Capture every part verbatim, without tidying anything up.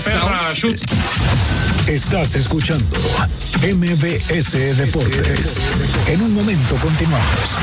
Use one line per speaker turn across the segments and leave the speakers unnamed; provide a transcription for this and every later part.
Perra, shoot.
Estás escuchando M B S Deportes. En un momento continuamos.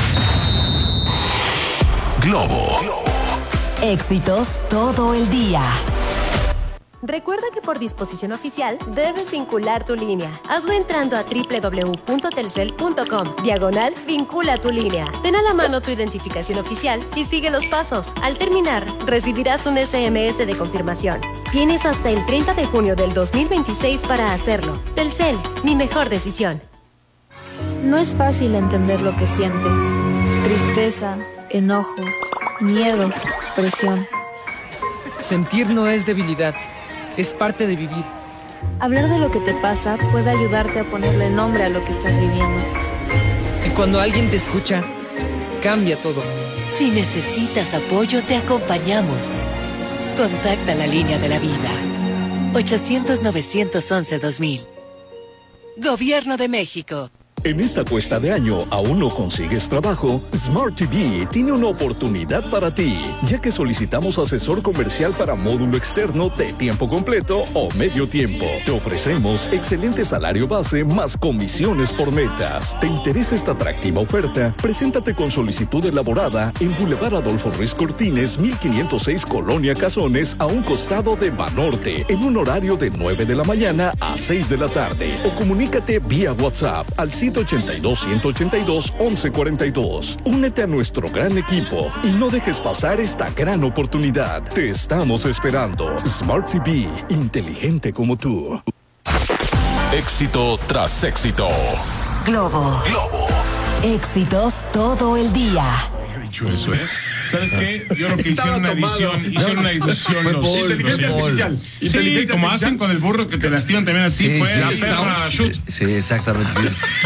Globo.
Éxitos todo el día.
Recuerda que por disposición oficial debes vincular tu línea. Hazlo entrando a doble u doble u doble u punto telcel punto com, diagonal vincula tu línea. Ten a la mano tu identificación oficial y sigue los pasos. Al terminar, recibirás un ese eme ese de confirmación. Tienes hasta el treinta de junio del dos mil veintiséis para hacerlo. Telcel, mi mejor decisión.
No es fácil entender lo que sientes. Tristeza, enojo, miedo, presión.
Sentir no es debilidad. Es parte de vivir.
Hablar de lo que te pasa puede ayudarte a ponerle nombre a lo que estás viviendo.
Y cuando alguien te escucha, cambia todo.
Si necesitas apoyo, te acompañamos. Contacta la línea de la vida. ochocientos, novecientos once, dos mil. Gobierno de México.
En esta cuesta de año, ¿aún no consigues trabajo? Smart T V tiene una oportunidad para ti, ya que solicitamos asesor comercial para módulo externo de tiempo completo o medio tiempo. Te ofrecemos excelente salario base más comisiones por metas. ¿Te interesa esta atractiva oferta? Preséntate con solicitud elaborada en Boulevard Adolfo Ruiz Cortines, mil quinientos seis, Colonia Cazones, a un costado de Banorte, en un horario de nueve de la mañana a seis de la tarde. O comunícate vía WhatsApp al ochenta y dos, ciento ochenta y dos, once cuarenta y dos. Únete a nuestro gran equipo y no dejes pasar esta gran oportunidad. Te estamos esperando. Smart T V, inteligente como tú.
Éxito tras éxito.
Globo.
Globo.
Éxitos todo el día.
He dicho eso, ¿eh? ¿Sabes qué? Yo creo que hicieron una edición, hicieron una edición los
inteligencia artificial.
Sí,
inteligencia
como
artificial.
hacen con el burro que te lastiman también a ti,
Sí,
fue
sí,
la
sí,
perra
sí,
shoot.
Sí, exactamente.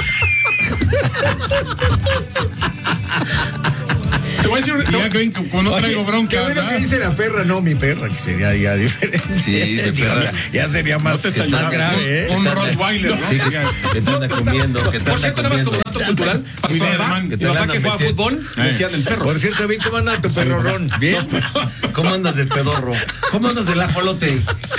Te voy a decir, ya creen que como no traigo bronca.
Qué bueno que dice la perra, no mi perra, que sería ya diferente.
Sí, de perra.
Ya sería más,
No te
más grave, ¿eh?
Un Rottweiler, ¿no?
Sí, que te anda comiendo, que te
Por
anda
cierto, nada más como
comiendo.
dato cultural, mi papá, mi papá que juega fútbol, me decían el perro. Por cierto, bien, ¿cómo anda tu perrorrón?
Bien. ¿Cómo andas del pedorro? ¿Cómo andas del ajolote?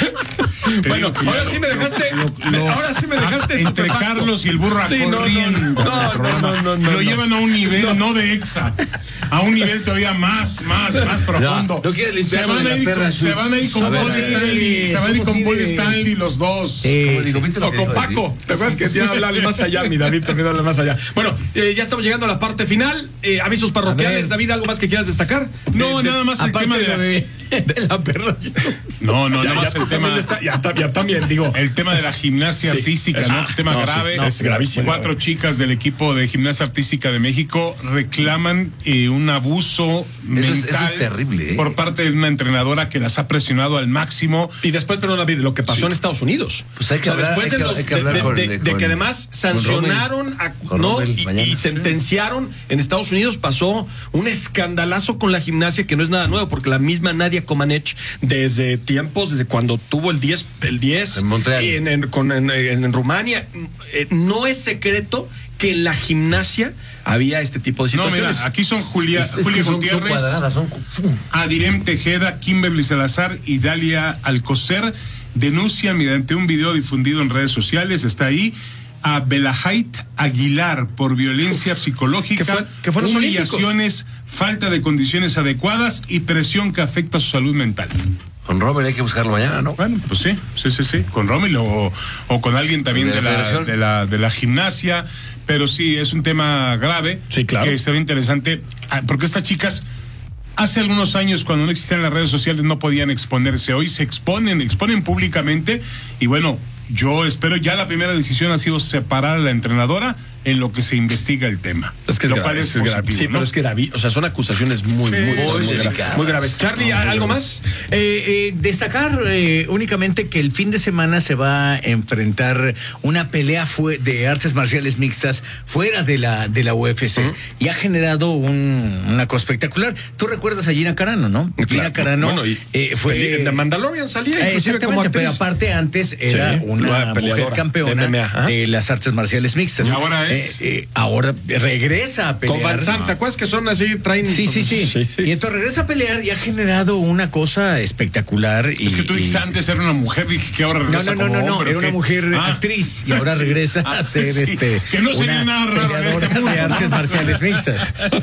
Bueno, ahora sí me dejaste, ahora sí me dejaste
entre Carlos y el burro
Sí, no,
corriendo.
no, no, no, no, no,
Lo
no.
llevan a un nivel no de exa, a un nivel todavía más, más, más profundo.
No quieres limpiar
Se van
de
a
la
ir
perra
con- se
Schutz.
van a ir con
A ver,
Paul
a ver.
Stanley, se van a ir con Paul Stanley los dos.
¿Cómo digo? ¿Viste lo
O
que
con
dijo de
Paco, ¿te acuerdas que ya habla más allá, mi David, también habla más allá? Bueno, eh, ya estamos llegando a la parte final. Eh, avisos parroquiales, David, ¿algo más que quieras destacar?
No,
De- de-
nada más el
aparte
tema de la-
de, de la perra.
No, no,
Ya,
nada
ya
más el
tú
tema.
también está- ya, ta- ya también, digo.
El tema de la gimnasia
Sí,
artística,
es-
¿no?
ah,
tema
no, sí,
grave.
no, es gravísimo.
Cuatro chicas del equipo de gimnasia artística de México reclaman eh, un abuso
Eso es-
mental
eso es terrible, ¿eh?
por parte de una entrenadora que las ha presionado al máximo.
Y después, perdón, David, lo que pasó
Sí.
en Estados Unidos.
Pues hay que hablar-
después
hay
de,
que-
los-
hay que
de-
hablar
de-
con-
de-
de-
de
con-
que además
con
sancionaron a-
Con
¿no?
Rommel
y,
mañana.
y sentenciaron en Estados Unidos. Pasó un escandalazo con la gimnasia que no es nada nuevo, porque la misma Nadia Comaneci, desde tiempos, desde cuando tuvo el diez, el diez
En Montreal.
y en, en- con- en- en- en Rumania, eh, no es secreto que en la gimnasia había este tipo de
No,
situaciones.
mira, aquí son Julia,
Es, es
Julia
que son, son
Gutiérrez,
cuadradas, son...
Adirem Tejeda, Kimberly Salazar y Dalia Alcocer denuncian mediante un video difundido en redes sociales, está ahí, a Belahait Aguilar por violencia psicológica,
Que fue- que fue en los
humillaciones, falta de condiciones adecuadas y presión que afecta su salud mental.
Con Robert hay que buscarlo mañana, ¿no?
Bueno, pues sí, sí, sí, sí, con Rommel o, o con alguien también
¿De
de
la
la,
federación?
de la de la gimnasia, pero sí, es un tema grave,
Sí, claro.
que sería interesante, ah, porque estas chicas hace algunos años, cuando no existían las redes sociales, no podían exponerse, hoy se exponen, exponen públicamente, y bueno, yo espero, ya la primera decisión ha sido separar a la entrenadora en lo que se investiga el tema.
Es que es
lo
grave,
cual es
es grave.
positivo,
Sí,
¿no?
pero es que David, o sea, son acusaciones muy,
Sí,
muy, muy,
muy
muy, graves,
delicadas.
muy graves. Charlie,
No, muy
¿algo
graves.
más?
Eh, eh, destacar eh, únicamente que el fin de semana se va a enfrentar una pelea fue de artes marciales mixtas fuera de la de la U F C, uh-huh. y ha generado un, una cosa espectacular. Tú recuerdas a Gina Carano, ¿no?
Claro.
Gina Carano
Bueno, y
eh, fue
en The Mandalorian salía
eh,
inclusive como
exactamente,
actriz.
pero aparte antes era
Sí,
una
una peleadora
mujer campeona
de M M A,
de las artes marciales mixtas.
Y ahora es es.
Eh, eh, ahora regresa a pelear.
Con Van Zandt, ¿te acuerdas que son así? Traen.
Sí, sí, sí,
sí, sí.
Y entonces regresa a pelear y ha generado una cosa espectacular. Y,
es que tú dijiste
y...
antes era una mujer, dije que ahora
No,
regresa
no, no,
como
no, no,
hombre,
era una
¿qué?
mujer
Ah,
actriz y ahora
sí.
regresa
Ah,
a ser
sí.
este.
Que no sería
una
nada raro en
peleadora
este mundo.
de artes marciales mixtas.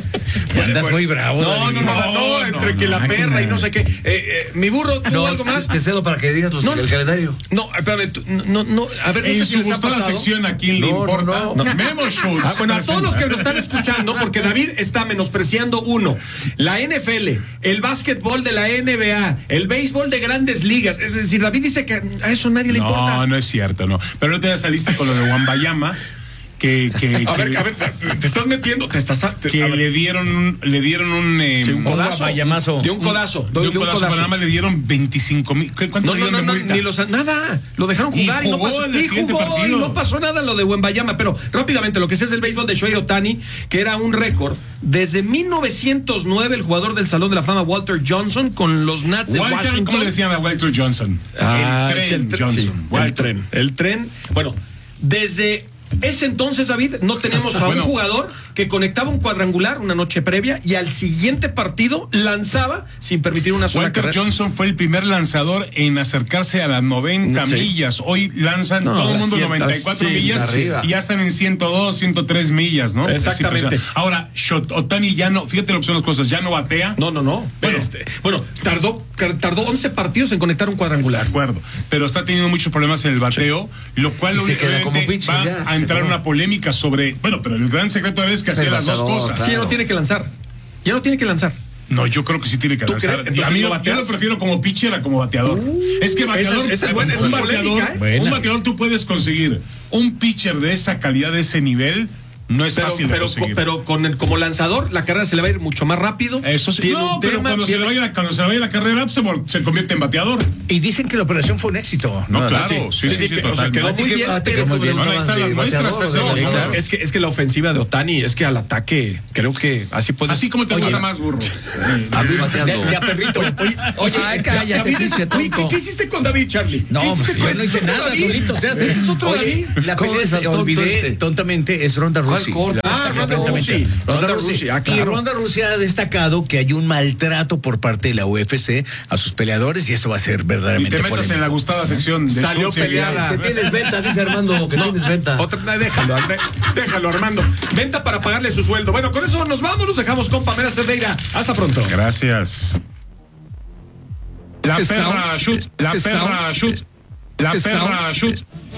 Ya andas
bueno.
muy bravo.
No, no,
David.
no, no,
No,
entre
no,
que la
máquina.
perra y no sé qué. Eh, eh, mi burro, ¿tú
No,
algo más?
te cedo para que digas los-
No,
el calendario.
No, espérame, tú- no, no, a ver, no
En
sé si
su
les ha
gustada
pasado.
sección, ¿a quién le
No, no,
importa?
no.
Memo Schultz.
Ah, bueno, a todos los que nos están escuchando, porque David está menospreciando uno, la N F L, el básquetbol de la N B A, el béisbol de grandes ligas. Es decir, David dice que a eso nadie le
No,
importa.
no es cierto, no. Pero no te saliste con lo de Wambayama, que, que,
A
que,
ver, a ver, te estás metiendo, te estás. te-
que
a ver.
le dieron un, le dieron un, eh,
Sí, un
Un
codazo.
guabayamazo.
De un codazo.
de un codazo, pero nada más le dieron veinticinco mil. ¿Cuánto
No,
le
no,
dieron
no,
de
no,
multa?
ni los, nada. Lo dejaron
Y
jugar y, no
jugó
pasó,
en el
y
siguiente
jugó
partido.
y no pasó nada lo de Wembayama. Pero rápidamente, lo que sí es el béisbol de Shohei Ohtani, que era un récord. Desde mil novecientos nueve, el jugador del Salón de la Fama, Walter Johnson, con los Nats de
Walter,
Washington.
¿cómo le decían a Walter Johnson?
Ah,
el tren,
el tren,
Johnson.
sí,
Walter.
el tren. El tren. Bueno, desde ese entonces, David, no tenemos a
Bueno.
un jugador que conectaba un cuadrangular una noche previa y al siguiente partido lanzaba sin permitir una sola
Walter
carrera.
Johnson fue el primer lanzador en acercarse a las noventa
Sí.
millas. Hoy lanzan
No,
todo el
las
mundo
cien,
noventa y cuatro
sí,
millas
arriba.
y ya están en ciento dos, ciento tres millas, ¿no?
Exactamente.
Es impresionante. Ahora, Shot- Ohtani ya no, fíjate lo que son las cosas, ya no batea.
No, no, no.
Bueno.
Este, bueno, tardó, tardó once partidos en conectar un
De
cuadrangular.
acuerdo, pero está teniendo muchos problemas en el bateo, lo cual
Y se queda
obviamente
como pitcher
va
ya,
a entrar
seguro.
una polémica sobre, bueno, pero el gran secreto es que hacía
El
las dos
bateador,
cosas.
Sí, ya no tiene que lanzar. Ya no tiene que lanzar.
No, yo creo que sí tiene que
¿Tú
lanzar.
crees? Entonces,
A mí
¿no
yo
bateas?
lo prefiero como pitcher a como bateador. es que bateador,
esa es- esa es buena, esa
un
es
bateador,
polémica, ¿eh?
Buena.
un bateador tú puedes conseguir un pitcher de esa calidad, de ese nivel, no es
Pero,
fácil de
pero,
conseguir.
pero con el, como lanzador, la carrera se le va a ir mucho más rápido.
Eso sí.
Tiene
No,
un
pero
tema,
cuando, se
tiene-
le vaya la, cuando se le vaya la carrera, se, vol- se convierte en bateador.
Y dicen que la operación fue un éxito.
No, claro, sí, sí, sí,
que- o sea,
totalmente.
quedó
¿A ti
muy
qué-
bien,
a ti qué
pero
muy bien?
No, ahí están las
de
muestras,
bateador o
ese-
de
No,
Sí,
lanzador?
claro.
es que, es que la ofensiva de Otani, es que al ataque, creo que así puede
Así como te gusta más, burro.
A mí bateando.
De, de a perrito.
Oye, oye,
Ay,
este,
cállate,
David,
pinche
oye, ¿qué,
tonto.
qué hiciste con David, Charlie?
No,
¿Qué
pues
hiciste
yo
con
no
ese
hice
otro
nada,
David?
solito. O sea,
Ese es otro
Oye,
David.
la
¿Cómo
pelea
ves al
es-
tonto
olvidé
este?
tontamente, es Ronda
¿Cuál
Rousey.
corte?
Ah, Ronda
Completamente.
Rousey.
Ronda
Ronda
Rousey.
Rousey, ah,
Y
claro.
Ronda Rousey ha destacado que hay un maltrato por parte de la U F C a sus peleadores y esto va a ser
Y
verdaderamente
te metas
polémico.
en la gustada sección de
Salió
Schultz y
peleada.
Aguilar.
Que tienes venta, dice Armando, que tienes venta.
Otra, no, déjalo, André, déjalo, Armando. Venta para pagarle su sueldo. Bueno, con eso nos vamos, nos dejamos con Pamela Cerdeira. Hasta pronto.
Gracias. La
Es que
perra
sound-
shoot, la
es que
perra
sound-
shoot, la
es que
perra
sound-
shoot.